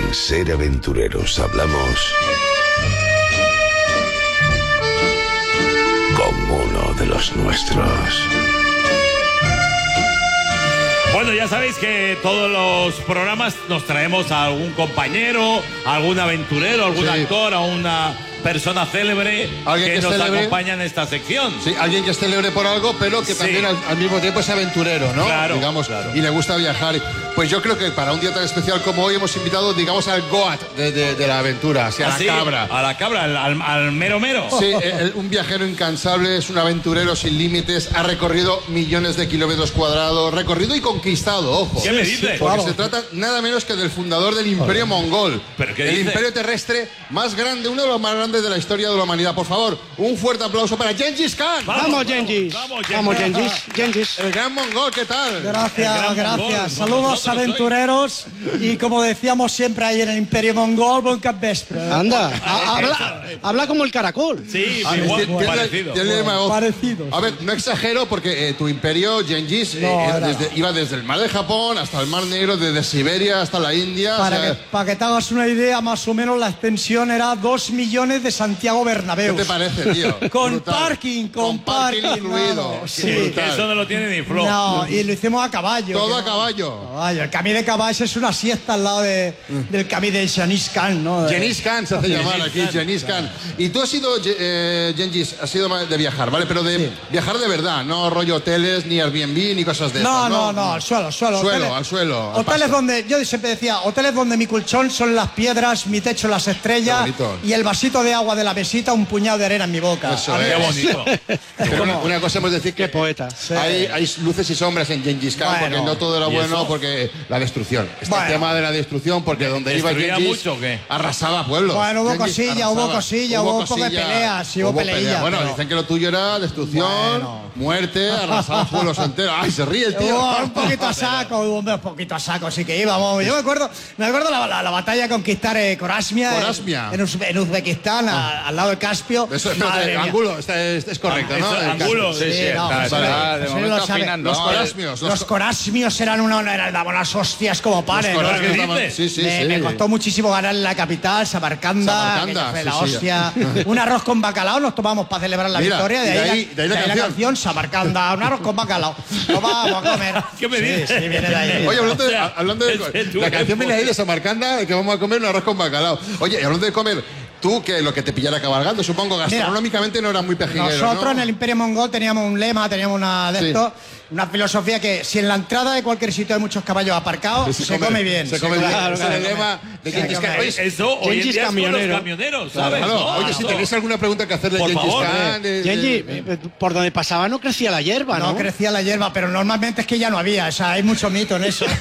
En Ser Aventureros hablamos con uno de los nuestros. Bueno, ya sabéis que todos los programas nos traemos a algún compañero, a algún aventurero, a algún actor, a una persona célebre que nos acompaña en esta sección. Sí, alguien que es célebre por algo, pero que también al mismo tiempo es aventurero, ¿no? Claro, digamos, claro. Y le gusta viajar. Pues yo creo que para un día tan especial como hoy hemos invitado, digamos, al Goat de la aventura, o sea, a la cabra. A la cabra, al mero mero. Sí, un viajero incansable, es un aventurero sin límites, ha recorrido millones de kilómetros cuadrados, recorrido y conquistado, ojo. ¿Qué me dices? Porque se trata nada menos que del fundador del Imperio Mongol. ¿Pero qué el dice? imperio terrestre más grande, uno de los más grandes de la historia de la humanidad. Por favor, un fuerte aplauso para Gengis Khan. Vamos, Gengis. Vamos, Gengis. El gran mongol, ¿qué tal? Gracias, gracias. mongol. Saludos, aventureros. Y como decíamos siempre ahí en el Imperio Mongol, buen capvespre. Anda, habla como el caracol. Sí, igual, parecido. Parecido. A ver, no exagero porque tu imperio, Gengis, iba desde el mar de Japón hasta el mar Negro, desde Siberia hasta la India. Para que te hagas una idea, más o menos la extensión era 2 millones de Santiago Bernabéu. ¿Qué te parece, tío? Con Brutal. parking incluido. No, Sí, sí. brutal. Eso no lo tiene ni Flo. No, y lo hicimos a caballo. Todo a caballo. El camí de caballo es una siesta al lado del camí de Gengis Khan, ¿no? Gengis Khan se hace llamar aquí, Gengis Khan. Y tú has sido, Gengis, has sido de viajar, ¿vale? Pero de viajar de verdad, no rollo hoteles, ni Airbnb, ni cosas de esas, ¿no? No, al suelo. Al suelo. Hoteles donde, yo siempre decía, hoteles donde mi colchón son las piedras, mi techo las estrellas Qué bonito. y el vasito de agua de la mesita, un puñado de arena en mi boca. Eso A mí- es. Qué bonito. Pero una cosa hemos de decir que Poeta. hay luces y sombras en Gengis Khan, Bueno. porque no todo era ¿Y bueno, eso? porque la destrucción. Está Bueno. el tema de la destrucción, porque donde iba ¿Destruía Gengis mucho o qué? arrasaba pueblos. Bueno, hubo Gengis cosilla, hubo un poco de cosilla, peleas, hubo pelea. peleilla, Bueno, pero- dicen que lo tuyo era destrucción, Bueno. muerte, arrasaba pueblos enteros. ¡Ay, se ríe el tío! Un poquito a saco, un poquito a saco, sí que íbamos. Yo me acuerdo la batalla de conquistar Corasmia, Corasmia. en Uzbekistán, al lado del Caspio. Eso, Madre mía. Ángulo, es correcto, ¿no? Eso, Angulo. Sí, no, Vale, sí, vale, de sí, momento afinando. Los corasmios. Los corasmios daban unas hostias como panes. Los ¿no? corasmios ¿Qué daban- dices? Sí, Me costó muchísimo ganar en la capital, Samarcanda, que fue la sí, sí. hostia. Un arroz con bacalao nos tomamos para celebrar la Mira, victoria. y de ahí la canción. Samarcanda, un arroz con bacalao. No vamos a comer. ¿Qué me Sí, dices? sí, viene de ahí. Oye, O sea, hablando de es de tu la canción época. viene ahí de Samarcanda, que vamos a comer un arroz con bacalao. Oye, y hablando de comer, tú que lo que te pillara cabalgando, supongo gastronómicamente no era muy pejiguero, Nosotros ¿no? en el Imperio Mongol teníamos un lema, teníamos una de Sí. esto, una filosofía que si en la entrada de cualquier sitio hay muchos caballos aparcados, se come bien. Se come bien. Claro, Ese es el claro. lema de Se Gengis come Khan. bien. Oye, Eso hoy en Gengis día es con los camionero. camioneros, ¿sabes? claro, ¿no? oye, si tenéis alguna pregunta que hacerle a Por Gengis favor, Khan... Gengis, por donde pasaba no crecía la hierba, ¿no? No crecía la hierba, pero normalmente es que ya no había, o sea, hay mucho mito en eso.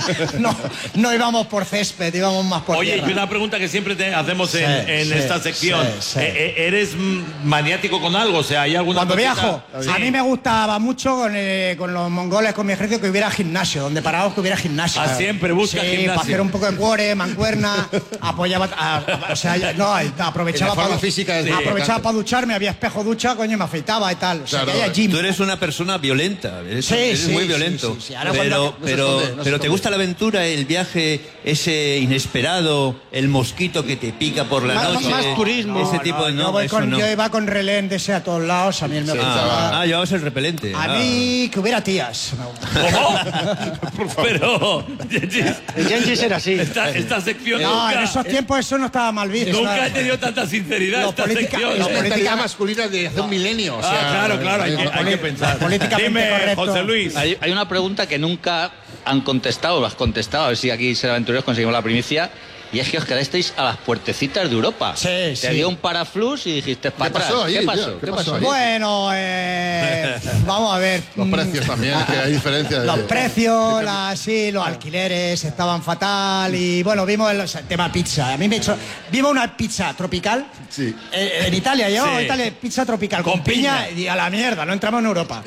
no íbamos por césped, íbamos más por Oye, tierra. y una pregunta que siempre te hacemos en Sí, esta sección. sí. ¿Eres maniático con algo? O sea, ¿hay alguna Cuando cosita? viajo, Sí. a mí me gustaba mucho con los mongoles, con mi ejército, que hubiera gimnasio, donde parados que hubiera gimnasio. Ah, siempre busca sí, gimnasio. para hacer un poco de cuore, mancuerna, apoyaba, o sea, no, aprovechaba Y la forma para física es aprovechaba importante. para ducharme, había espejo ducha, coño, me afeitaba y tal. O sea, Claro, que había gym. Tú eres una persona violenta, eres, Sí, eres sí, muy sí, violento. sí, sí. Ahora Pero, cuando- pero, pero ¿te gusta la aventura, el viaje, ese inesperado, el mosquito que te pica por la Más- noche? más turismo. Ese tipo de no, eso no. Yo iba con relén de ese a todos lados, a mí me gustaba. Llevabas el repelente. A mí que hubiera tías. me gustaba. ¿Cómo? Pero, El Gengis era así. esta sección No, nunca, en esos tiempos eso no estaba mal visto. nunca he tenido tanta sinceridad Lo esta política- sección. lo Es política- mentalidad masculina de hace un milenio. O sea, Claro, hay que pensar. políticamente Dime, correcto. José Luis. Hay una pregunta que nunca han contestado, o has contestado, a ver si aquí Ser Aventureros conseguimos la primicia. Y es que os quedasteis a las puertecitas de Europa. Sí, Te sí. dio un paraflux y dijiste para ¿Qué pasó atrás. ahí, ¿Qué tío? pasó? ¿Qué pasó ahí? Bueno, vamos a ver. Los precios también, que hay diferencias. Los precios, los alquileres estaban fatal y bueno, vimos el tema pizza. A mí me he hecho... Vimos una pizza tropical Sí. en Italia, llevamos Sí. a Italia pizza tropical con piña y a la mierda, no entramos en Europa.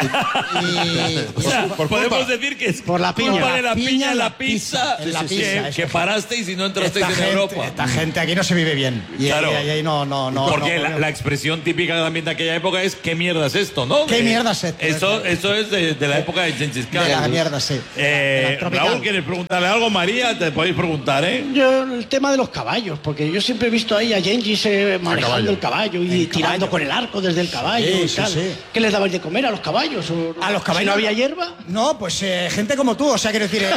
O sea, por podemos culpa. decir que es Por la piña. culpa de la La piña piña en en la la pizza, pizza, en la que- pizza, que eso. parasteis y no entrasteis en en Europa. Esta gente aquí no se vive bien. Y Claro. ahí no. Porque no, la expresión típica también de aquella época es ¿qué mierda es esto, no? ¿Qué mierda es esto? Eso es de la época de Gengis Khan. De la mierda, sí. De la tropical. Raúl, ¿quieres preguntarle algo? María, te podéis preguntar, ¿eh? Yo, el tema de los caballos, porque yo siempre he visto ahí a Gengis manejando el caballo y tirando con el arco desde el caballo Sí, y sí, tal. sí. ¿Qué les dabais de comer a los caballos? ¿A los caballos? Si no había hierba? No, pues gente como tú, o sea, quiero decir...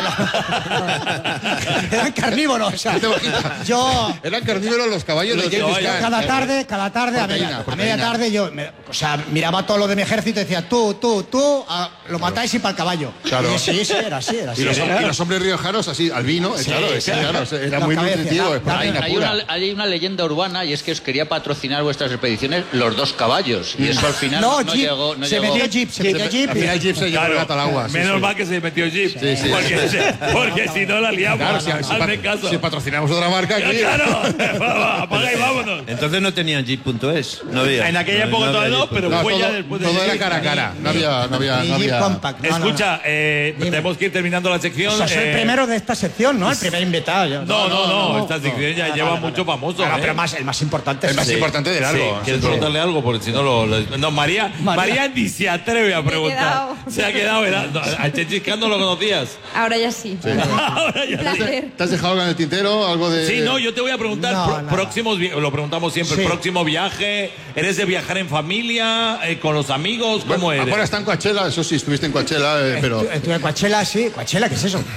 eran carnívoros, o sea... Yo... Eran carnívoros los caballos de Gengis Khan. Cada tarde, Proteína, a media tarde, yo miraba todo lo de mi ejército y decía, tú, lo matáis y para el caballo. Claro. Y sí, era así. Y los hombres riojanos así, al vino, claro, era muy nutritivo. Es proteína pura. Hay una leyenda urbana y es que os quería patrocinar vuestras expediciones los dos caballos. Y eso al final no Jeep, llegó. se metió Jeep. Al final Jeep se llevó el gato al agua. Menos mal que se metió Jeep. Sí, sí. Porque si no la liamos. Claro, Hazme caso. si patrocinamos otra marca aquí. Claro, apaga y vámonos. Entonces no tenían Jeep.es. No había. En aquella época todavía no, pero No, fue ya todo, después de todo era Jeep. cara a cara. No había. Y Jeep Compact. No, Escucha, tenemos que ir terminando la sección. O sea, soy el primero de esta sección, ¿no? El primer invitado. No, esta sección ya lleva mucho famoso. Claro, pero el más importante El es más importante de largo. Sí. ¿Quieres preguntarle algo? Porque si no No, María ni se atreve a preguntar. Se ha quedado. ¿Al Gengis Khan no lo conocías? Ahora ya sí. Ahora ya. Un placer. ¿Te has dejado algo en el tintero? ¿Algo de...? Sí, no, yo te voy a preguntar, próximos, lo preguntamos siempre, Sí. próximo viaje, ¿eres de viajar en familia, con los amigos? ¿Cómo eres? Ahora está en Coachella, eso sí, estuviste en Coachella, pero... Estuve en Coachella, sí. ¿Coachella? ¿Qué es eso?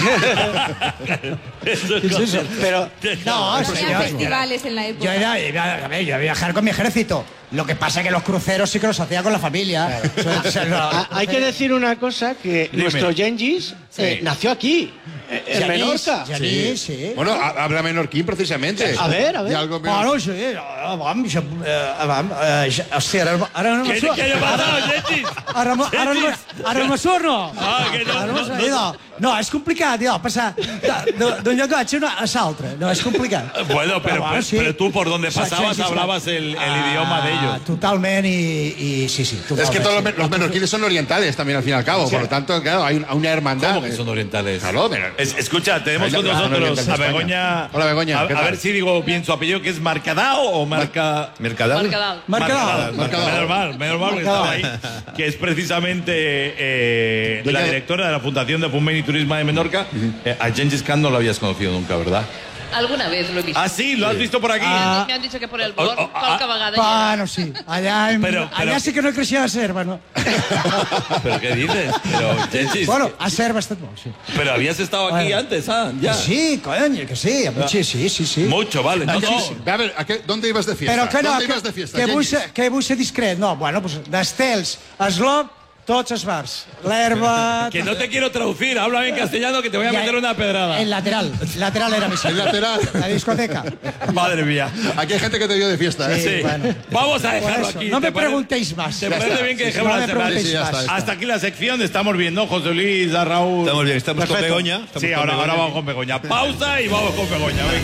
¿Qué es eso? Pero No, Había señor. festivales en la época. Yo iba a viajar con mi ejército. Lo que pasa es que los cruceros sí que los hacía con la familia. hay que decir una cosa, que nuestro Gengis nació aquí, en Menorca. Sí. Bueno, habla menorquín precisamente. A ver. Y algo Bueno, sí. Hòstia, ara no me surt. ¿Qué ha pasado, Gengis? Ara me surt, no? Que no. No, és complicat, passar d'un llenguatge a l'altre. No, és complicat. Bueno, pero tú por donde pasabas hablabas el idioma de ellos. Totalment, y sí, totalment. Es que todos los menorquines son orientales también, al fin y al cabo. Por lo tanto, claro, hay una hermandad. ¿Cómo que son orientales? Claro, escucha, tenemos con Son nosotros orientales a de España. Begoña. Hola, Begoña, ¿qué A tal? ver si digo bien su apellido, que es Marcadao o Marca... ¿Mercadal? Marcadal. Marcadao. Menos mal que estaba ahí. Que es precisamente la directora de la Fundación de Foment y Turismo de Menorca. A Gengis Khan no lo habías conocido nunca, ¿verdad? Alguna vez lo he visto. Ah, sí, lo has visto por aquí. Me han dicho que por el Born, qualque vegada hi era. Bueno, sí. Allà sí que no creixia la serva, no? ¿Pero qué dices? Pero, Gengis, Bueno, a serva ha estat molt, sí. pero habías estado aquí antes, ya. Sí, coño, que sí. Sí. Mucho, vale. No, A ver, ¿dónde ibas de fiesta? Però que no, ¿Dónde ibas de fiesta, que vull ser discret. No, bueno, pues d'estels, eslob, tots els bars. L'herba... Que no te quiero traducir, háblame en castellano que te voy a meter una pedrada. El lateral era mi sitio. El lateral. La discoteca. Madre mía. Aquí hay gente que te vio de fiesta, ¿eh? Sí. bueno. Vamos a Por dejarlo eso, aquí. no me ¿Te parece? preguntéis más. ¿Te parece bien que Sí, dejemos no la me preguntéis Sí, ya más. está. Hasta aquí la sección, estamos bien, ¿no? José Luis, a Raúl. Estamos bien, estamos con Perfecto. Begoña. Sí, ahora vamos con Begoña. Pausa y vamos con Begoña. Venga.